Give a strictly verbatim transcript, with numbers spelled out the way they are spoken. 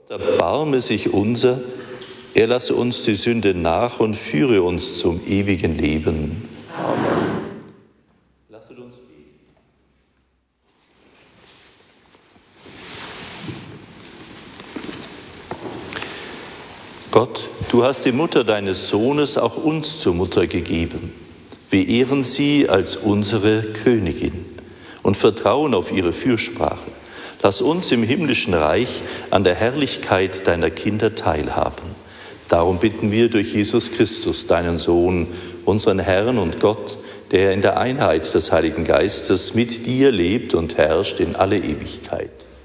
Erbarme sich unser, er lasse uns die Sünde nach und führe uns zum ewigen Leben. Amen. Lasset uns beten. Gott, du hast die Mutter deines Sohnes auch uns zur Mutter gegeben. Wir ehren sie als unsere Königin und vertrauen auf ihre Fürsprache. Lass uns im himmlischen Reich an der Herrlichkeit deiner Kinder teilhaben. Darum bitten wir durch Jesus Christus, deinen Sohn, unseren Herrn und Gott, der in der Einheit des Heiligen Geistes mit dir lebt und herrscht in alle Ewigkeit.